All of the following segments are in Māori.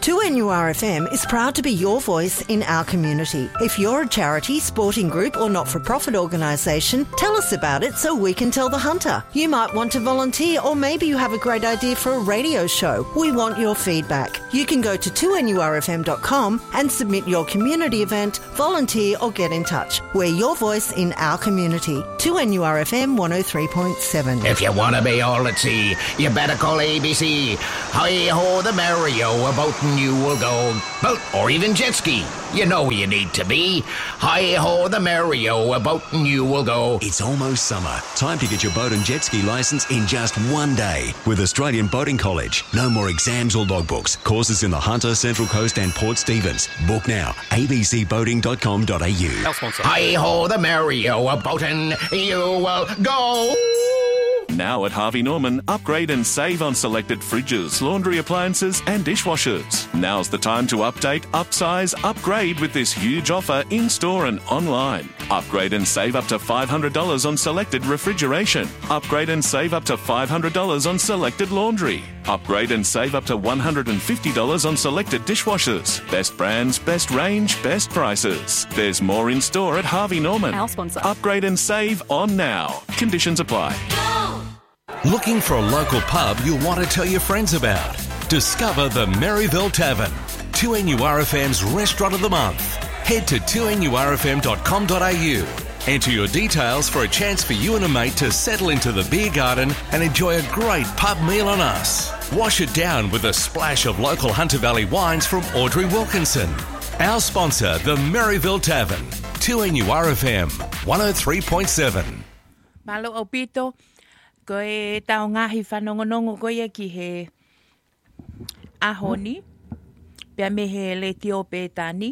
2NURFM is proud to be your voice in our community. If you're a charity, sporting group or not-for-profit organisation, tell us about it so we can tell the hunter. You might want to volunteer, or maybe you have a great idea for a radio show. We want your feedback. You can go to 2NURFM.com and submit your community event, volunteer or get in touch. We're your voice in our community. 2NURFM 103.7. If you want to be all at sea, you better call ABC. Hi-ho the merry-o, a boatin' you will go. Boat or even jet ski, you know where you need to be. Hi-ho the merry-o, a boatin' you will go. It's almost summer. Time to get your boat and jet ski licence in just one day with Australian Boating College. No more exams or logbooks. Courses in the Hunter, Central Coast and Port Stephens. Book now. abcboating.com.au. Our sponsor. Hi-ho the merry-o, a boatin' you will go. Now at Harvey Norman, upgrade and save on selected fridges, laundry appliances and dishwashers. Now's the time to update, upsize, upgrade with this huge offer in-store and online. Upgrade and save up to $500 on selected refrigeration. Upgrade and save up to $500 on selected laundry. Upgrade and save up to $150 on selected dishwashers. Best brands, best range, best prices. There's more in store at Harvey Norman. Our sponsor. Upgrade and save on now. Conditions apply. Looking for a local pub you'll want to tell your friends about? Discover the Maryville Tavern, 2NURFM's Restaurant of the Month. Head to 2NURFM.com.au. Enter your details for a chance for you and a mate to settle into the beer garden and enjoy a great pub meal on us. Wash it down with a splash of local Hunter Valley wines from Audrey Wilkinson. Our sponsor, the Maryville Tavern, 2NURFM 103.7. Malo Opito. Ko e tau ngahi whanongonongo ko ia ki he ahoni, pia me he le tio pētani.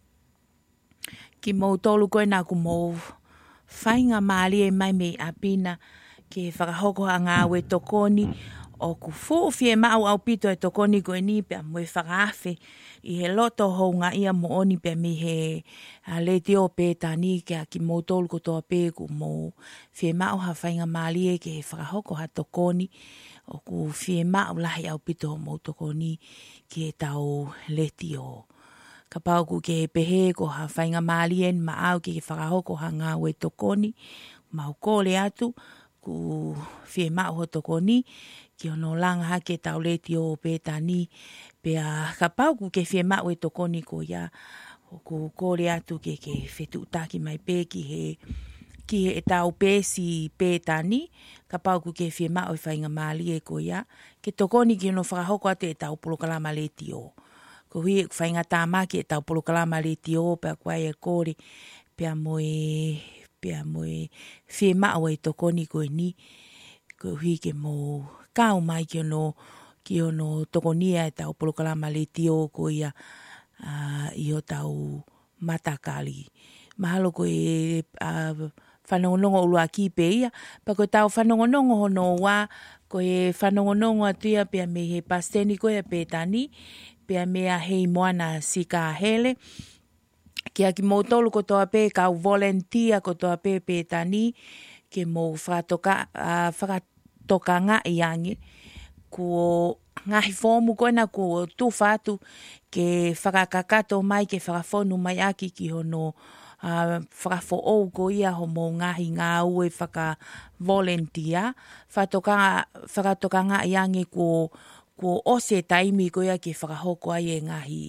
Ki mou tolu koe nā ku mou whainga maali e mai me apina ki he whakahoko a ngā we tokoni o ku fuuwhi e mau au pito e tokoni koe ni pia mwe whakaafe i he loto hou ngā ia mo oni pia mi he le tio pētani kia ki mou tolu ko toa pē ku mou whie mau ha whainga maali e ki he whakahoko ha tokoni o ku whie mau lahi au pito o mou tokoni ki he tau le tio. Ka pau ku ke pehe ko ha whainga maali e ma au ki he whakahoko ha ngā we tokoni mau kōle atu ku whie mau ho tokoni ki ono langa ha ke tau le tio pētani pea ka pau ku ke whie mau e tokoni ko ia o ku kōre atu ke whetu utaki mai pē ki he tau pēsi pētani ka pau ku ke whie mau e whainga maali e ko ia ke tokoni ki ono whakahoko atu e tau polokalama le tio ko hui e whainga tāmaki e tau polokalama le tio pea kuai e kōre pea moe whie mau e tokoni ko ni ko hui ke mo kau mai ki ono tokonia e tau polokalama le tio ko ia i o tau matakali. Mahalo ko e whanongonongo ulua ki pe ia, pa ko tau whanongonongo hono wā, ko e whanongonongo atua pia me he pasteni ko e pētani, pia mea hei moana sika hele, kia ki mou tolu ko toa pē kau volunteer ko toa pē pētani, ke mou whakatoka ngā iangi, ko ngahi fōmu koena ko tūwhātu ke whakakakato mai ke whakafonu mai aki ki hono whakafo ou ko ia ho mō ngahi ngā ue whaka volunteer. Whakatoka ngā iangi ko ose taimi ko ia ke whakahoko ai e ngahi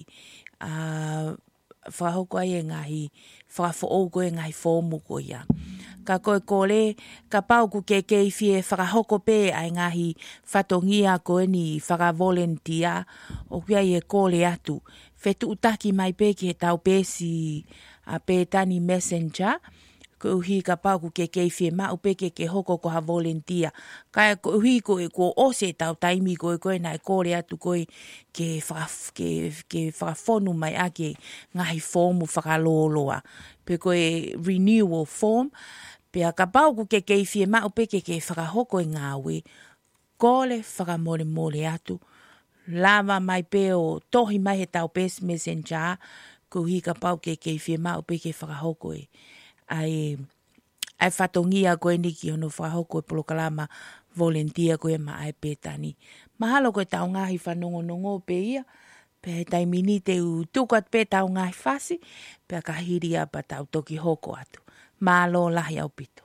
whakafo ou ko e ngahi fōmu ko ia. Ka koe kore, ka pau ku ke whie whakahoko pē ai ngahi whatongia koe ni whakavolunteer o kia i e kore atu. Whetu utaki mai pē ki he tau pēsi a pētani messenger, ko uhi ka pau ku ke whie mau pē ke hoko ko ha volunteer. Ka ko uhi ko e ko ose tau taimi koe koe na e kore atu koe ke whakafonu mai ake ngahi fōmu whakaloloa. Pe koe renewal form, pea ka pau ku ke whie mau pe ke whakahoko e ngāwe, kore whakamore atu, lava mai pe o tohi mai he tau pēsi messenger, ko hi ka pau ke whie mau pe ke whakahoko e. Ai whatongia koe niki ono whakahoko e polokalama volunteer koe ma ai pētani. Mahalo koe tau ngahi whanongonongo pe ia, Pe taimini te u tukat pe tau ngai fasi, pe ka hiria pa tau toki hoko atu. Malo lahi au pito.